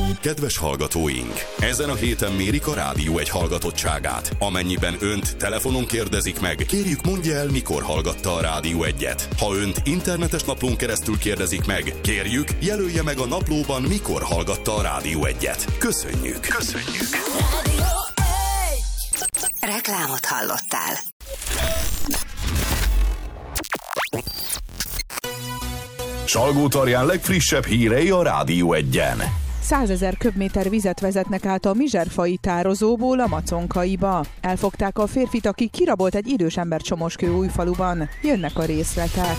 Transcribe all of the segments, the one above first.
Kedves hallgatóink! Ezen a héten mérik a Rádió Egy hallgatottságát. Amennyiben önt telefonon kérdezik meg, kérjük mondja el, mikor hallgatta a Rádió Egyet. Ha önt internetes naplón keresztül kérdezik meg, kérjük, jelölje meg a naplóban, mikor hallgatta a Rádió Egyet. Köszönjük! Rádió Egy! Reklámot hallottál. Salgótarján legfrissebb hírei a Rádió Egyen. 100 000 köbméter vizet vezetnek át a Mizserfai tározóból a Maconkaiba. Elfogták a férfit, aki kirabolt egy idős ember Csomoskő-Újfaluban. Jönnek a részletek.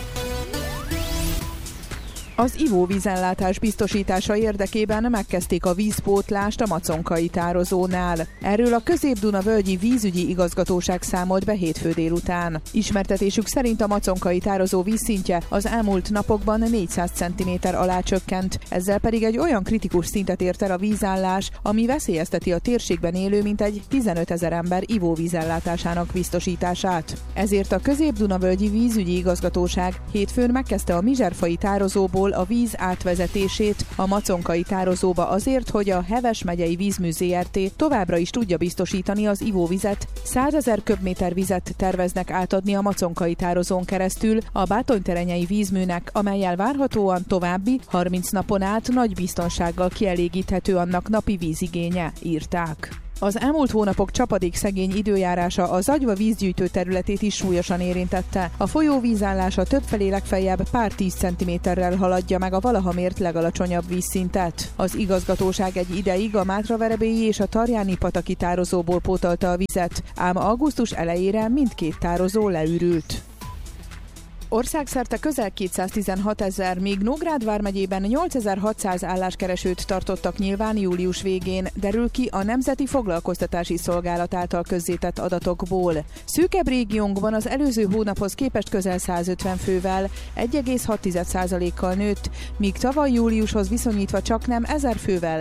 Az ivóvízellátás biztosítása érdekében megkezdték a vízpótlást a Maconkai tározónál. Erről a Közép-Duna-völgyi vízügyi igazgatóság számolt be hétfő délután. Ismertetésük szerint a Maconkai tározó vízszintje az elmúlt napokban 400 cm alá csökkent, ezzel pedig egy olyan kritikus szintet ért el a vízállás, ami veszélyezteti a térségben élő mintegy 15 000 ember ivóvízellátásának biztosítását. Ezért a Közép-Duna-völgyi vízügyi igazgatóság hétfőn megkezdte a Mizserfai tározóból a víz átvezetését a Maconkai tározóba azért, hogy a Heves megyei vízmű Zrt. Továbbra is tudja biztosítani az ivóvizet. 100 000 köbméter vizet terveznek átadni a Maconkai tározón keresztül a Bátonyterenyei vízműnek, amellyel várhatóan további 30 napon át nagy biztonsággal kielégíthető annak napi vízigénye, írták. Az elmúlt hónapok csapadékszegény időjárása a Zagyva vízgyűjtő területét is súlyosan érintette. A folyó vízállása többfelé legfeljebb pár 10 centiméterrel haladja meg a valaha mért legalacsonyabb vízszintet. Az igazgatóság egy ideig a Mátraverebélyi és a Tarjáni-pataki tározóból pótolta a vizet, ám augusztus elejére mindkét tározó leürült. Országszerte közel 216 000, míg Nógrád vármegyében 8600 álláskeresőt tartottak nyilván július végén, derül ki a Nemzeti Foglalkoztatási Szolgálat által közzétett adatokból. Szűkebb régiónkban az előző hónaphoz képest közel 150 fővel, 1,6%-kal nőtt, míg tavaly júliushoz viszonyítva csaknem 1000 fővel,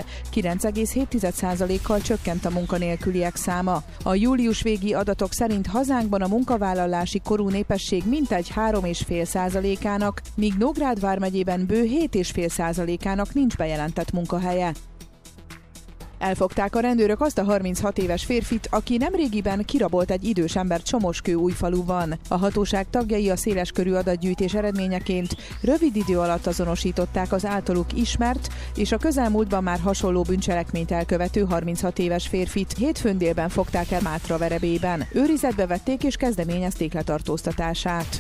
9,7%-kal csökkent a munkanélküliek száma. A július végi adatok szerint hazánkban a munkavállalási korú népesség mintegy 3,5%-ának, míg Nógrád vármegyében bő 7,5%-ának nincs bejelentett munkahelye. Elfogták a rendőrök azt a 36 éves férfit, aki nemrégiben kirabolt egy idős ember Csomoskő-Újfaluban. A hatóság tagjai a széleskörű adatgyűjtés eredményeként rövid idő alatt azonosították az általuk ismert és a közelmúltban már hasonló bűncselekményt elkövető 36 éves férfit. Hétfőn délben fogták el Mátraverebélyben. Őrizetbe vették és kezdeményezték letartóztatását.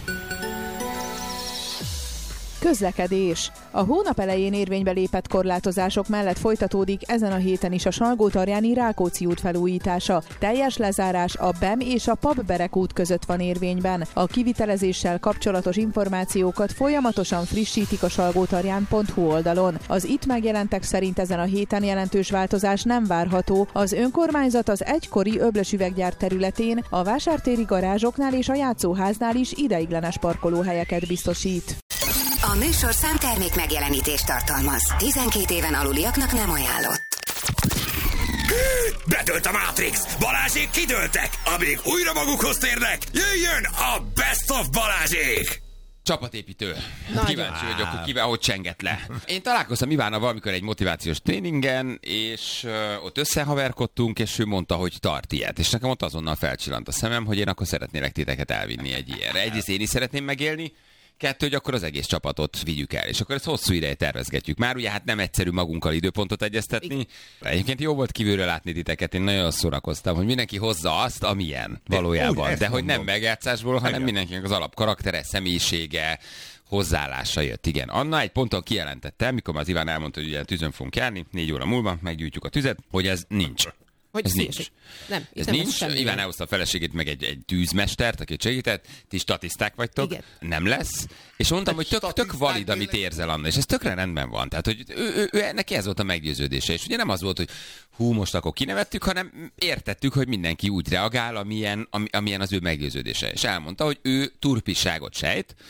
Közlekedés. A hónap elején érvénybe lépett korlátozások mellett folytatódik ezen a héten is a Salgótarjáni Rákóczi út felújítása. Teljes lezárás a BEM és a Pap-Berek út között van érvényben. A kivitelezéssel kapcsolatos információkat folyamatosan frissítik a salgótarján.hu oldalon. Az itt megjelentek szerint ezen a héten jelentős változás nem várható. Az önkormányzat az egykori Öblös üveggyár területén, a vásártéri garázsoknál és a játszóháznál is ideiglenes parkolóhelyeket biztosít. A műsorszám termék megjelenítést tartalmaz. 12 éven aluliaknak nem ajánlott. Bedőlt a Matrix! Balázsék kidőltek! Amíg újra magukhoz térnek, jöjjön a Best of Balázsék! Csapatépítő. Kíváncsi vagyok, hogy kivel hogy csengett le. Én találkoztam Ivánnal valamikor egy motivációs tréningen, és ott összehaverkodtunk, és ő mondta, hogy tart ilyet. És nekem ott azonnal felcsillant a szemem, hogy én akkor szeretnélek titeket elvinni egy ilyenre. Egyrészt én is szeretném megélni, kettő, hogy akkor az egész csapatot vigyük el. És akkor ezt hosszú ideje tervezgetjük. Már ugye hát nem egyszerű magunkkal időpontot egyeztetni. Egyébként jó volt kívülről látni titeket, én nagyon szórakoztam, hogy mindenki hozza azt, amilyen valójában. De hogy nem megjátszásból, hanem mindenkinek az alapkaraktere, személyisége, hozzáállása jött. Igen. Anna egy ponton kijelentette, mikor az Iván elmondta, hogy ugye tűzön fogunk járni, 4 óra múlva meggyújtjuk a tüzet, hogy ez nincs. Hogy ez nincs. Nem, ez nincs. Iván elhozta a feleségét, meg egy tűzmestert, aki segített, ti statiszták vagytok, igen. Nem lesz. És mondtam, hogy tök valid, amit érzel, Anna, és ez tökre rendben van. Tehát, hogy ő neki ez volt a meggyőződése. És ugye nem az volt, hogy most akkor kinevettük, hanem értettük, hogy mindenki úgy reagál, amilyen az ő meggyőződése. És elmondta, hogy ő turpisságot sejt,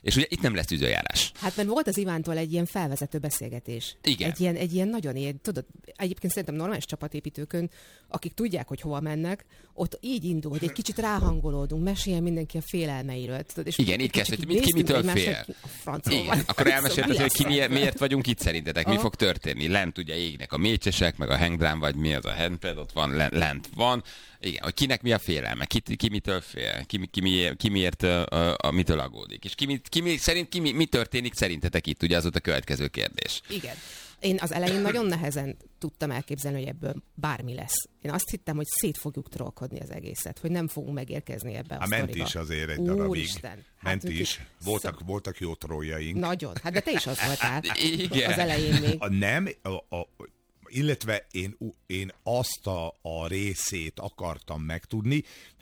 És ugye itt nem lesz tűzőjárás. Hát mert volt az Ivántól egy ilyen felvezető beszélgetés. Igen. Egy ilyen nagyon ilyen, tudod, egyébként szerintem normális csapatépítőkön, akik tudják, hogy hova mennek, ott így indul, hogy egy kicsit ráhangolódunk, meséljen mindenki a félelmeiről. Tudod, és igen, így kezdett, hogy ki mitől fél. Igen, akkor elmesélted, hogy miért vagyunk itt szerintetek, mi fog történni. Lent ugye égnek a mécsesek, meg a hangdrám, vagy mi az a handpad, ott van, lent van. Igen, hogy kinek mi a félelme, ki mitől fél, ki miért mitől aggódik. És mi történik szerintetek itt, ugye az ott a következő kérdés. Igen. Én az elején nagyon nehezen tudtam elképzelni, hogy ebből bármi lesz. Én azt hittem, hogy szét fogjuk trollkodni az egészet, hogy nem fogunk megérkezni ebbe a sztoriba. Ment is azért egy darabig. Úristen. Ment is. Voltak jó trolljaink. Nagyon. Hát de te is az voltál. Igen. Az elején még. Illetve én azt a részét akartam megtudni,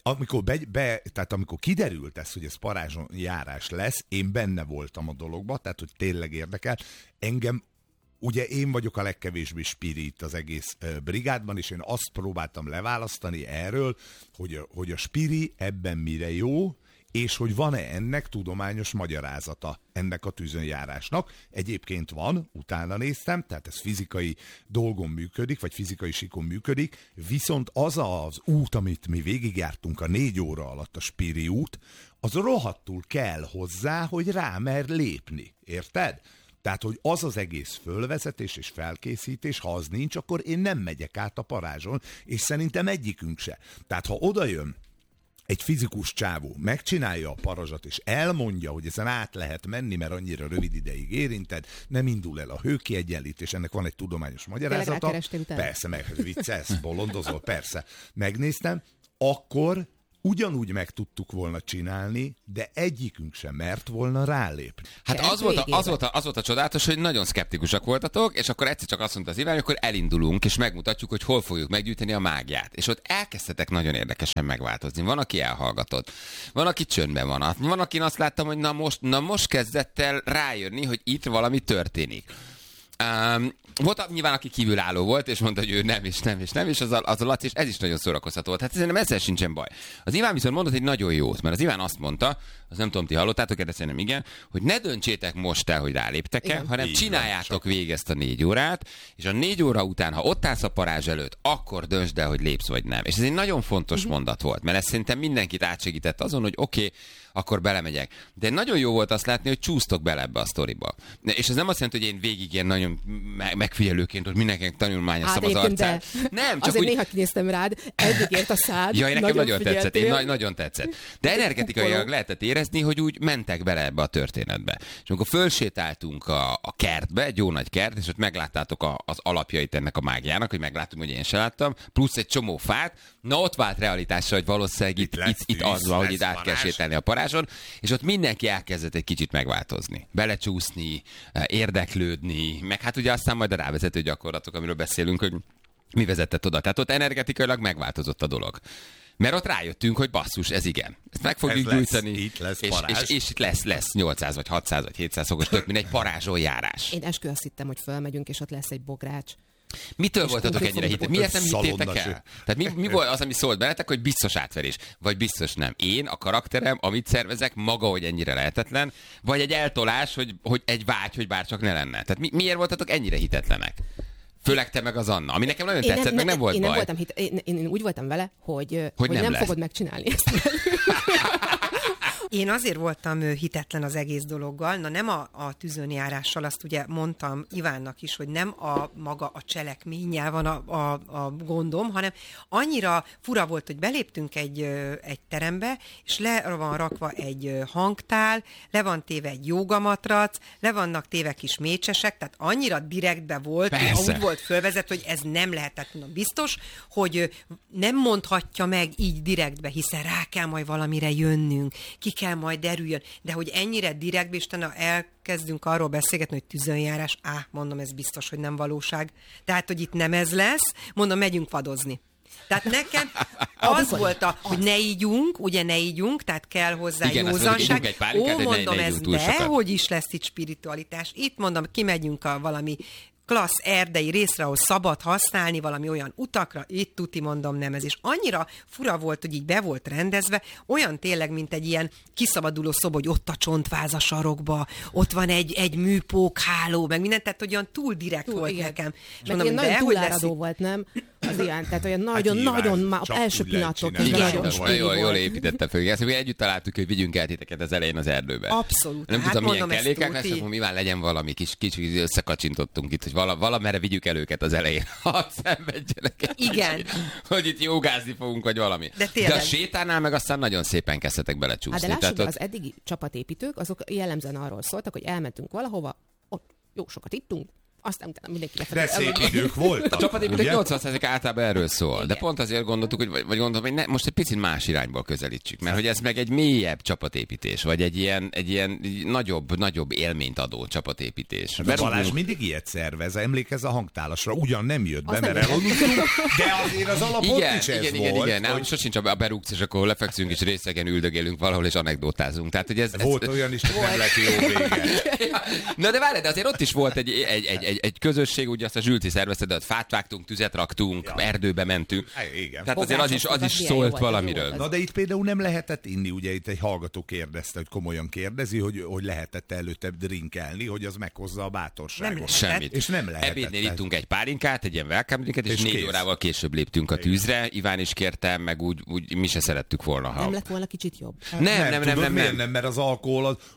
amikor kiderült ez, hogy ez parázson járás lesz, én benne voltam a dologba, tehát hogy tényleg érdekel. Engem, ugye én vagyok a legkevésbé spirit az egész brigádban, és én azt próbáltam leválasztani erről, hogy a spiri ebben mire jó, és hogy van-e ennek tudományos magyarázata, ennek a tűzönjárásnak. Egyébként van, utána néztem, tehát ez fizikai dolgon működik, vagy fizikai sikon működik, viszont az az út, amit mi végigjártunk a 4 óra alatt, a Spiri út, az rohadtul kell hozzá, hogy rámer lépni. Érted? Tehát, hogy az az egész fölvezetés és felkészítés, ha az nincs, akkor én nem megyek át a parázson, és szerintem egyikünk se. Tehát, ha odajön egy fizikus csávó, megcsinálja a parazsat, és elmondja, hogy ezen át lehet menni, mert annyira rövid ideig érinted, nem indul el a hőkiegyenlítés, ennek van egy tudományos magyarázata. Persze, meg viccelsz, bolondozol, persze. Megnéztem, akkor ugyanúgy meg tudtuk volna csinálni, de egyikünk sem mert volna rálépni. Hát az volt a csodálatos, hogy nagyon szkeptikusak voltatok, és akkor egyszer csak azt mondta az Iván, hogy akkor elindulunk, és megmutatjuk, hogy hol fogjuk meggyűjteni a mágiát. És ott elkezdtetek nagyon érdekesen megváltozni. Van, aki elhallgatott, van, aki csöndben van, akin azt láttam, hogy na most kezdett el rájönni, hogy itt valami történik. Volt nyilván, aki kívülálló volt, és mondta, hogy ő nem, és az a Laci, és ez is nagyon szórakoztató volt. Hát szerintem ezzel sincsen baj. Az Iván viszont mondott egy nagyon jót, mert az Iván azt mondta, az nem tudom, ti hallottátok, de szerintem igen, hogy ne döntsétek most el, hogy ráléptek-e, hanem csináljátok végig ezt a 4 órát, és a 4 óra után, ha ott állsz a parázs előtt, akkor döntsd el, hogy lépsz vagy nem. És ez egy nagyon fontos mondat volt, mert ez szerintem mindenkit átsegített azon, hogy oké, akkor belemegyek. De nagyon jó volt azt látni, hogy csúsztok bele ebbe a sztoriba. És ez nem azt jelenti, hogy én végig ilyen nagyon megfigyelőként, hogy mindenkinek tanulmányoztam az arcát. Nem, csak azért néha kinéztem rád, eddig ért a szád. Jaj, nekem nagyon tetszett, nagyon tetszett. De energetikailag lehetett érezni, hogy úgy mentek bele ebbe a történetbe. És amikor fölsétáltunk a kertbe, egy jó nagy kert, és ott megláttátok az alapjait ennek a mágiának, hogy megláttuk, hogy én se láttam, plusz egy csomó fát, na ott vált realitásra, hogy valószínűleg itt az van, hogy itt át kell sétálni a parázson, és ott mindenki elkezdett egy kicsit megváltozni. Belecsúszni, érdeklődni, meg hát ugye aztán majd a rávezető gyakorlatok, amiről beszélünk, hogy mi vezetett oda. Tehát ott energetikailag megváltozott a dolog. Mert ott rájöttünk, hogy basszus, ez igen. Ezt meg fogjuk gyújtani. Itt lesz és itt lesz 800 vagy 600 vagy 700 fokos, tök mint egy parázson járás. Én eskü azt hittem, hogy fölmegyünk, és ott lesz egy bogrács. Mitől voltatok ennyire hittek? Miért nem hittétek el? Tehát mi volt az, ami szólt bennetek, hogy biztos átverés? Vagy biztos nem? Én, a karakterem, amit szervezek, maga, hogy ennyire lehetetlen? Vagy egy eltolás, hogy egy vágy, hogy bárcsak ne lenne? Tehát miért voltatok ennyire hitetlenek? Főleg te meg az Anna, ami nekem nagyon tetszett, meg nem volt baj. Én úgy voltam vele, hogy nem fogod megcsinálni ezt. Én azért voltam hitetlen az egész dologgal, nem a tűzönjárással, azt ugye mondtam Ivánnak is, hogy nem maga a cselekménnyel van a gondom, hanem annyira fura volt, hogy beléptünk egy terembe, és le van rakva egy hangtál, le van téve egy jógamatrac, le vannak téve kis mécsesek, tehát annyira direktbe volt, úgy volt fölvezet, hogy ez nem lehetett, mondom, biztos, hogy nem mondhatja meg így direktbe, hiszen rá kell majd valamire jönnünk, ki kell majd derüljön, de hogy ennyire direktbe, és elkezdünk arról beszélgetni, hogy tűzönjárás, mondom, ez biztos, hogy nem valóság. Tehát, hogy itt nem ez lesz, mondom, megyünk vadozni. Tehát nekem az volt, hogy ne ígyunk, tehát kell hozzá józanság. Mondom, ez hogy is lesz itt spiritualitás. Itt mondom, kimegyünk a valami klassz erdei részre, ahol szabad használni valami olyan utakra, itt tuti mondom nem ez. És annyira fura volt, hogy így be volt rendezve, olyan tényleg, mint egy ilyen kiszabaduló szoba, hogy ott a csontváz a sarokba, ott van egy műpókháló, meg minden, tehát olyan túl direkt volt igen. nekem. És Meg mondom, ilyen de nagyon hogy túláradó volt, nem? Az ilyen, tehát olyan nyilván, nagyon már csak első úgy lehet pillanattól csinálni. kezdve Igen, nagyon most stíli jól volt. építette föl. Ezt mi együtt találtuk, hogy vigyünk el titeket az elején az erdőbe. Abszolút. Nem Hát tudom, milyen mondom, ezt kellékek tuti. lesz, akkor mi már legyen valami kicsit összekacsintottunk itt, hogy valamerre vigyük el őket az elején. Ha szenvedjenek. Igen. Hogy itt jogázni fogunk, vagy valami. De tényleg. A sétánál meg aztán nagyon szépen kezdtetek belecsúszni. Hát de lássuk, Tehát az eddigi csapatépítők, azok jellemzően arról szóltak, hogy elmentünk valahova, ott jó sokat ittunk, aztán utána mindenki De lefeküdt. szép idők voltak. a csapatépítők ugye? 80% általában erről szól. Igen. De pont azért gondoltuk, hogy vagy gondolom, hogy most egy picit más irányból közelítsük. Mert hogy ez meg egy mélyebb csapatépítés, vagy egy ilyen nagyobb élményt adó csapatépítés. Balázs mindig ilyet szervez, emlékezz a hangtálasra, ugyan nem jött be, Azt nem mert jött. eloludtunk, de azért az alapot Igen, is ez igen, volt. igen. Nálunk Hogy sosincs a berúgsz, és akkor lefekszünk, és részegen üldögélünk valahol, és anekdotázunk. Tehát, hogy ez volt olyan is, hogy nem lett jó vége. Na de várj, de azért ott is volt egy közösség, ugye azt a Zsülci szervezte, de ott fát vágtunk, tüzet raktunk, erdőbe mentünk. Igen. Tehát azért az is Milyen jó szólt volt, valamiről. jó volt. Na de itt például nem lehetett inni, ugye itt egy hallgató kérdezte, hogy komolyan kérdezi, hogy lehetett előtte drinkelni, hogy az meghozza a bátorságot. Nem lehet. Semmit. És nem lehetett. Ebédnél ittunk egy pálinkát, egy ilyen welcome drinket, és És 4 kész. órával később léptünk a tűzre. Iván is kértem, meg úgy mi se szerettük volna. Nem lett volna kicsit jobb. Tudod, miért nem, mert az alkohol az...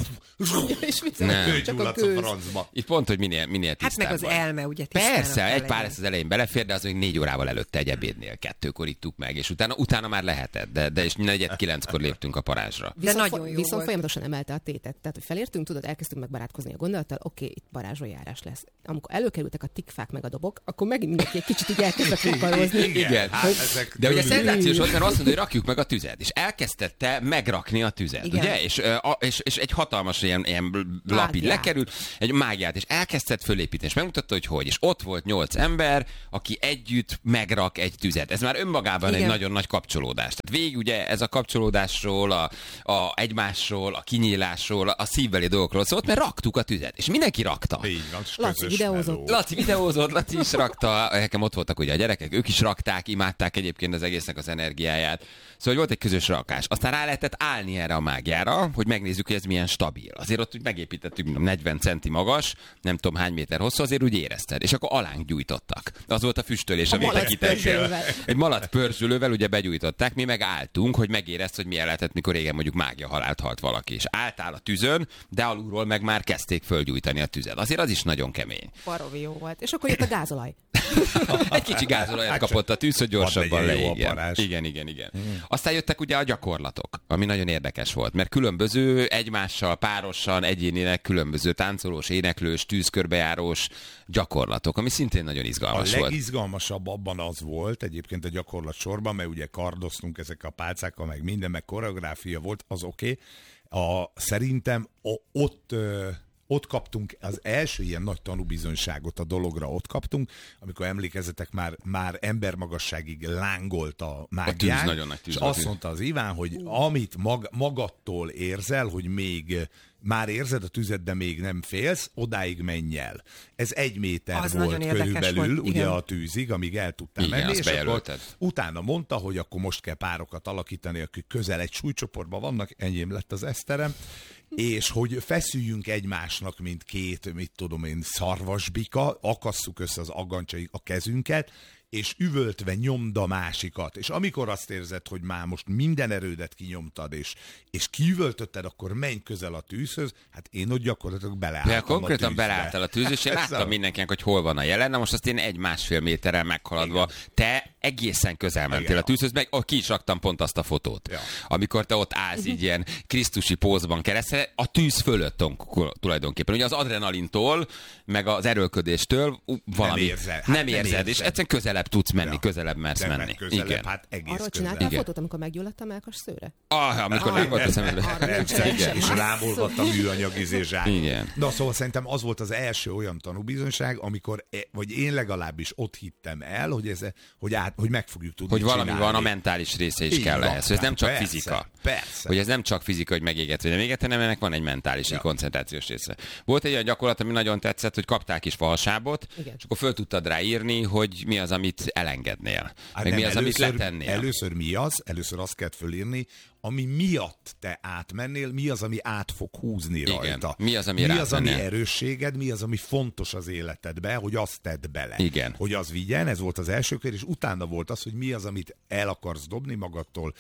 És mit Nem. csak a Gyulladsz a gőz. francba. Itt pont, hogy minél Hát tisztább meg az vagy. elme, ugye tisztának Persze, kell egy pár legyen. ezt az elején belefér, de az még 4 órával előtte egy ebédnél, 2-kor ittuk meg, és utána már lehetett, de és 4-9-kor léptünk a parázsra. nagyon jó viszont volt. folyamatosan emelte a tétet. Tehát, hogy felértünk, tudod, elkezdtünk megbarátkozni a gondolattal, oké, itt varázsójárás lesz. Amikor előkerültek a tikfák meg a dobok, akkor megint mindenki egy kicsit így elkezdett fakarozni. Igen. Hát ezek De ugye tőlük- szenzációs volt, mert azt mondta, hogy rakjuk meg a tüzet, és elkezdette megrakni a tüzet, Igen. ugye? És egy hatalmas ilyen lap így Mágiát. lekerült, egy mágiát, és elkezdett fölépíteni, és megmutatta, hogy és ott volt 8 ember, aki együtt megrak egy tüzet. Ez már önmagában Igen. egy nagyon nagy kapcsolódás. Tehát végig ugye ez a kapcsolódásról, a egymásról, a kinyílásról, a szívbeli dolgokról szólt, mert raktuk a tüzet, és mindenki rakta. Így van, és Laci közös videózott. meló. Laci videózott, Laci is rakta, nekem ott voltak ugye a gyerekek, ők is rakták, imádták egyébként az egésznek az energiáját. Szóval volt egy közös rakás. Aztán rá lehetett állni erre a mágiára, hogy megnézzük, hogy ez milyen stabil. Azért ott úgy megépítettük 40 centi magas, nem tudom hány méter hosszú, azért úgy érezted. És akkor alánk gyújtottak. Az volt a füstölés, amit te malac kitettél. pörzsölővel. Egy malac pörzsölővel ugye begyújtották, mi meg álltunk, hogy megérezd, hogy milyen lehetett, mikor régen mondjuk mágia halált halt valaki. És álltál a tüzön, de alulról meg már kezdték fölgyújtani a tüzet. Azért az is nagyon kemény. Baromi jó volt. És akkor jött a gázolaj. Egy kicsi gázolajat kapott a tűz, hogy gyorsabban Hadd legyen jó a leégjen. parázs. Igen. Aztán jöttek ugye a gyakorlatok, ami nagyon érdekes volt, mert különböző egymással, párosan, egyénileg különböző táncolós, éneklős, tűzkörbejárós gyakorlatok, ami szintén nagyon A izgalmas volt. legizgalmasabb abban az volt egyébként a gyakorlat sorban, mert ugye kardoztunk ezek a pálcákkal, meg minden, meg koreográfia volt, az oké. Szerintem ott kaptunk az első ilyen nagy tanúbizonyságot a dologra, ott kaptunk, amikor emlékezzetek, már embermagasságig lángolt a mágián, tűz, nagyon nagy tűz és volt. azt mondta az Iván, hogy amit magadtól érzel, hogy még már érzed a tüzet, de még nem félsz, odáig menj el. Ez 1 méter Az volt nagyon érdekes körülbelül, volt, ugye igen. a tűzig, amíg el tudtál Igen, menni, azt és akkor bejelölted. utána mondta, hogy akkor most kell párokat alakítani, akik közel egy súlycsoportban vannak, enyém lett az eszterem, és hogy feszüljünk egymásnak, mint 2, mit tudom én, szarvasbika, akasszuk össze az aggancsaik a kezünket, és üvöltve nyomd a másikat. És amikor azt érzed, hogy már most minden erődet kinyomtad, és kiüvöltötted, akkor menj közel a tűzhöz, hát én ott gyakorlatilag beleálltam De konkrétan a tűzbe. beleálltál a tűz, és én láttam mindenkinek, hogy hol van a jelen, na most azt én 1,5 méterrel meghaladva, te egészen közel mentél Igen. a tűzhöz, meg ki is raktam pont azt a fotót. Ja. Amikor te ott állsz így ilyen krisztusi pózban keresztül, a tűz fölött tulajdonképpen. Ugye az adrenalintól, meg az erőlködéstől valami érzed. nem Hát nem érzed, és érzed. egyszerűen közelebb tudsz menni, Ja. közelebb mersz De menni. meg közelebb, Igen. hát egész Arról közel. csináltál Igen. fotót, amikor meggyulladt a melkas szőre? Amikor meg volt a szemedbe. Rendszeresen, és rámolgatta műanyag zsák. Igen. Na szóval szerintem az volt az első olyan tanúbizonyság, amikor, vagy én legalábbis ott hittem el, hogy hogy meg fogjuk tudni hogy valami csinálni. van, a mentális része is Így kell van, ehhez. Hogy ez nem csak persze, fizika. Persze. Hogy ez nem csak fizika, hogy megéget vagy nem éget, hanem ennek van egy mentális, egy koncentrációs része. Volt egy olyan gyakorlat, ami nagyon tetszett, hogy kaptál kis falsábot, és akkor föl tudtad rá írni, hogy mi az, amit elengednél. Hát meg mi az, amit először, letennél. először mi az? Először azt kell fölírni, ami miatt te átmennél, mi az, ami át fog húzni rajta. Mi az, ami erősséged, mi az, ami fontos az életedbe, hogy azt tedd bele. Igen. Hogy az vigyen, ez volt az első kör, és utána volt az, hogy mi az, amit el akarsz dobni magadtól,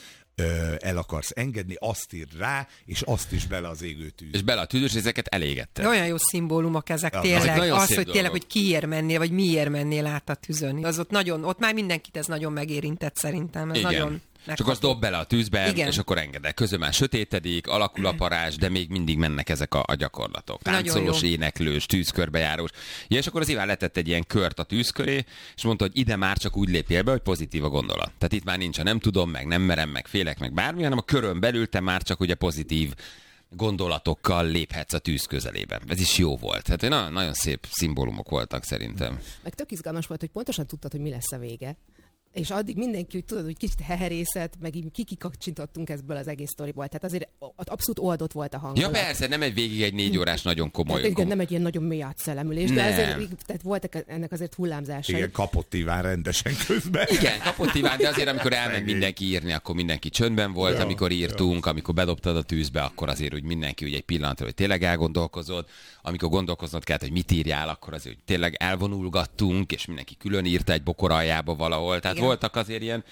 el akarsz engedni, azt írd rá, és azt is bele az égő tűz. És bele a tűzös részeket elégetted. Olyan jó szimbólumok ezek Ja, tényleg. nagyon Az, szép hogy tényleg, dolgok. hogy kiért mennél, vagy miért mennél át a tűzön. Az ott már mindenkit ez nagyon megérintett szerintem. Ez Igen. nagyon Csak azt dob bele a tűzbe, Igen. és akkor engedek. Közben már sötétedik, alakul a parázs, de még mindig mennek ezek a gyakorlatok. Nagyon Táncolós, jó. éneklős, tűzkörbejárós. Ja, és akkor az Iván letett egy ilyen kört a tűz köré, és mondta, hogy ide már csak úgy lépjél be, hogy pozitív a gondolat. Tehát itt már nincs a nem tudom, meg nem merem, meg félek, meg bármi, hanem a körön belül te már csak ugye pozitív gondolatokkal léphetsz a tűz közelében. Ez is jó volt. Tehát nagyon szép szimbólumok voltak szerintem. Meg tök izgalmas volt, hogy pontosan tudtad, hogy mi lesz a vége. És addig mindenki, hogy tudod, hogy kicsit heherészet, meg így kikakcsintottunk ebből az egész sztoriból. Tehát azért abszolút oldott volt a hangulat. Ja persze, nem egy végig egy 4 órás nagyon komoly. Tehát, igen, nem egy ilyen nagyon mély átszellemülés, de Nem. azért tehát voltak ennek azért hullámzásai. Igen, kapott Iván rendesen közben. Igen, kapott Iván, de azért, amikor elment mindenki írni, akkor mindenki csöndben volt, Ja, amikor írtunk, amikor bedobtad a tűzbe, akkor azért, hogy mindenki ugye egy pillanatra, hogy tényleg elgondolkozod, amikor gondolkoznod kellett, hogy mit írjál, akkor azért, hogy tényleg elvonulgattunk, és mindenki külön írta egy bokor aljába valahol. Tehát Igen. voltak azért ilyen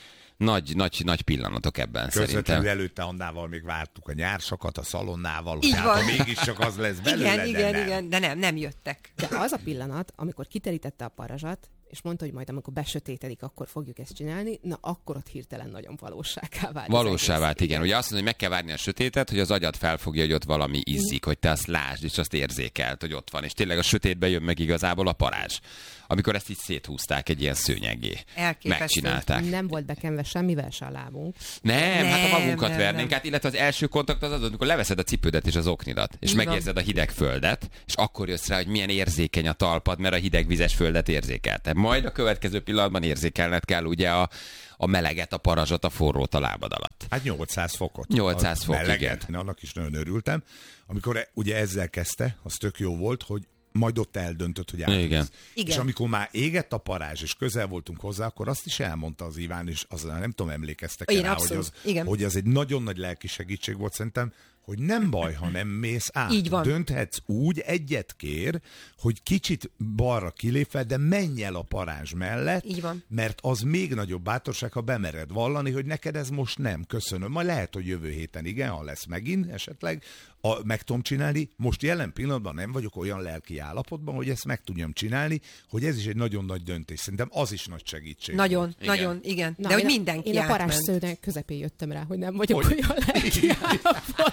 nagy pillanatok ebben Közvetlenül szerintem. előtte Annával még vártuk a nyársakat a szalonnával, Így hát van. ha mégiscsak az lesz belőle, Igen, de nem jöttek. De az a pillanat, amikor kiterítette a parazsat, és mondta, hogy majd amikor besötétedik, akkor fogjuk ezt csinálni, na akkor ott hirtelen nagyon valóságá vált. Valósá az vált, egész. igen. Ugye azt mondja, hogy meg kell várni a sötétet, hogy az agyad felfogja, hogy ott valami izzik, hogy te azt lásd, és azt érzékelt, hogy ott van. És tényleg a sötétben jön meg igazából a parázs. Amikor ezt így széthúzták egy ilyen szőnyeggé. Elképesztő. Megcsinálták. Nem volt bekenve semmivel se a lábunk. Nem, hát ha magunkat nem, vernénk nem. át, illetve az első kontakt az, amikor leveszed a cipődet és az oknidat, és Így van. megérzed a hideg földet, és akkor jössz rá, hogy milyen érzékeny a talpad, mert a hideg vizes földet érzékelte. Majd a következő pillanatban érzékelned kell ugye a meleget, a parazsot, a forrót a lábad alatt. Hát 800 fokot. 800 A fok, meleget. igen. Én annak is nagyon örültem. Amikor ugye ezzel kezdte, az tök jó volt, hogy majd ott eldöntött, hogy átvisz. Igen. Igen. És amikor már égett a parázs, és közel voltunk hozzá, akkor azt is elmondta az Iván, és azon nem tudom, emlékeztek Igen, rá, abszolút. Igen. hogy az egy nagyon nagy lelki segítség volt szerintem, hogy nem baj, ha nem mész át. Így van. Dönthetsz úgy, egyet kér, hogy kicsit balra kilépve, de menj el a parázs mellett, Így van. mert az még nagyobb bátorság, ha bemered vallani, hogy neked ez most nem, köszönöm. Majd lehet, hogy jövő héten igen, ha lesz megint esetleg, meg tudom csinálni. Most jelen pillanatban nem vagyok olyan lelki állapotban, hogy ezt meg tudjam csinálni, hogy ez is egy nagyon nagy döntés. Szerintem az is nagy segítség. Nagyon, Igen. nagyon, igen. Na, De hogy én mindenki Én a parázs átment. szőnyeg közepén jöttem rá, hogy nem vagyok Hogy? olyan lelki állapotban.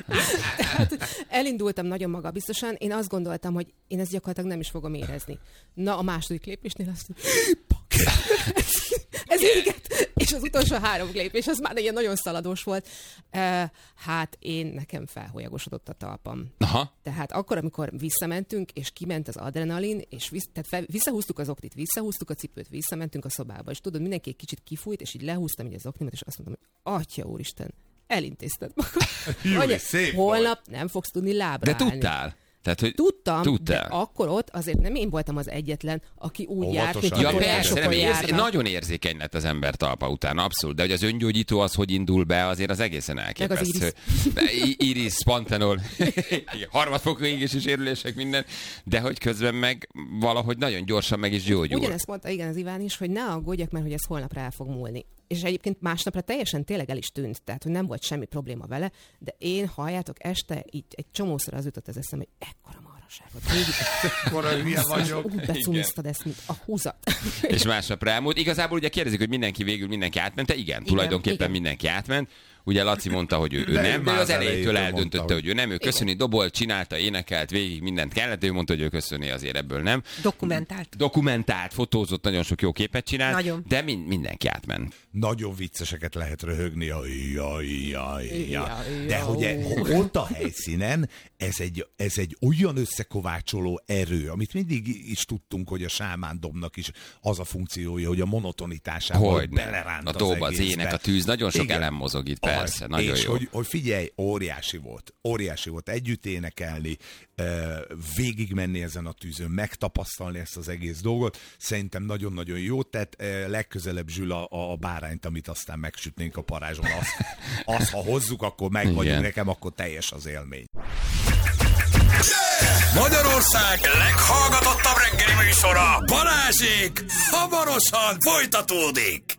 Tehát elindultam nagyon magabiztosan, én azt gondoltam, hogy én ezt gyakorlatilag nem is fogom érezni. Na, a második lépésnél azt ez éget, és az utolsó 3 lépés, az már ilyen nagyon szaladós volt. Hát nekem felholyagosodott a talpam. Aha. Tehát akkor, amikor visszamentünk, és kiment az adrenalin, és visszahúztuk az oknit, visszahúztuk a cipőt, visszamentünk a szobába, és tudod, mindenki egy kicsit kifújt, és így lehúztam így az oknimat, és azt mondtam, hogy Atya úristen, elintézted magad. Júj, Anya, szép holnap nem fogsz tudni lábra De állni. tudtál? Tehát, hogy Tudtam, de Tudtál. akkor ott azért nem én voltam az egyetlen, aki úgy járt, hogy Óvatosan. Ja, persze, nem járnak. nagyon érzékeny lett az ember talpa után, abszolút. De hogy az öngyógyító az, hogy indul be, azért az egészen elképesztő. Iris, pantenol, harmadfokú égési sérülések, minden, de hogy közben meg valahogy nagyon gyorsan meg is gyógyul. Ugyanezt mondta, igen, az Iván is, hogy ne aggódjak, mert hogy ez holnapra el fog múlni. És egyébként másnapra teljesen tényleg el is tűnt, tehát hogy nem volt semmi probléma vele, de én, halljátok, este így egy csomószor az jutott az eszem, hogy ekkora marhaságot. Akkora hülye vagyok. Úgy becumiztad ezt, mint a húzat. És másnapra elmúlt. Igazából ugye kérdezik, hogy mindenki átment, igen, tulajdonképpen igen. mindenki átment. Ugye Laci mondta, hogy ő nem, de az elejétől eldöntötte, hogy ő nem. Ő köszöni, dobolt, csinálta, énekelt, végig mindent kellett. Ő mondta, hogy ő köszöni, azért ebből nem. Dokumentált, fotózott, nagyon sok jó képet csinált, nagyon. De mindenki átment. Nagyon vicceseket lehet röhögni. De hogy ott a helyszínen ez egy olyan összekovácsoló erő, amit mindig is tudtunk, hogy a sámándomnak is az a funkciója, hogy a monotonitásával beleránt a dob, az ének, a tűz, nagyon sok elem mozog itt, persze, nagyon és jó. Hogy figyelj, óriási volt együtt énekelni, végigmenni ezen a tűzön, megtapasztalni ezt az egész dolgot. Szerintem nagyon-nagyon jó tett. Legközelebb Zsül a bárányt, amit aztán megsütnénk a parázson, azt ha hozzuk, akkor meg vagyunk, nekem akkor teljes az élmény. Magyarország leghallgatottabb reggeli műsora, Balázsék hamarosan folytatódik.